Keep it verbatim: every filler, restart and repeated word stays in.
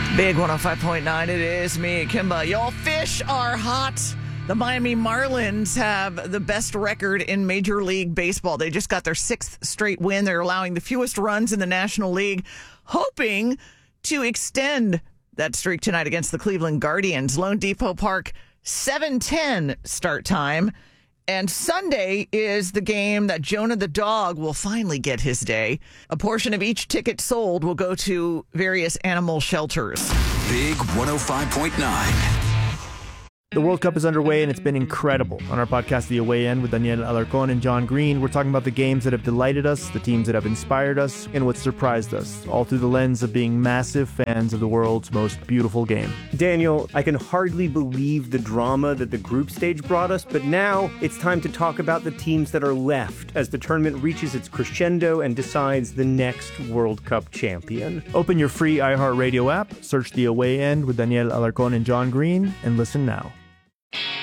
Big one oh five point nine, it is me, Kimba. Y'all, fish are hot. The Miami Marlins have the best record in Major League Baseball. They just got their sixth straight win. They're allowing the fewest runs in the National League, hoping to extend that streak tonight against the Cleveland Guardians. Lone Depot Park, seven ten start time. And Sunday is the game that Jonah the dog will finally get his day. A portion of each ticket sold will go to various animal shelters. Big one oh five point nine. The World Cup is underway, and it's been incredible. On our podcast, The Away End, with Daniel Alarcón and John Green, we're talking about the games that have delighted us, the teams that have inspired us, and what surprised us, all through the lens of being massive fans of the world's most beautiful game. Daniel, I can hardly believe the drama that the group stage brought us, but now it's time to talk about the teams that are left as the tournament reaches its crescendo and decides the next World Cup champion. Open your free iHeartRadio app, search The Away End with Daniel Alarcón and John Green, and listen now.